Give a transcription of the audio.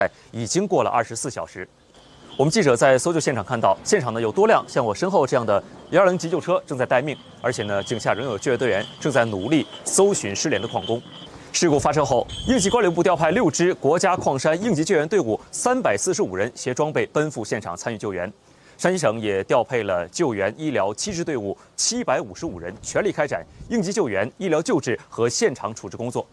已经过了24小时。我们记者在搜救现场看到，现场呢有多辆像我身后这样的120急救车正在待命，而且呢井下仍有救援队员正在努力搜寻失联的矿工。事故发生后，应急管理部调派6支国家矿山应急救援队伍，345人携装备奔赴现场参与救援。山西省也调配了救援医疗7支队伍，755人，全力开展应急救援、医疗救治和现场处置工作。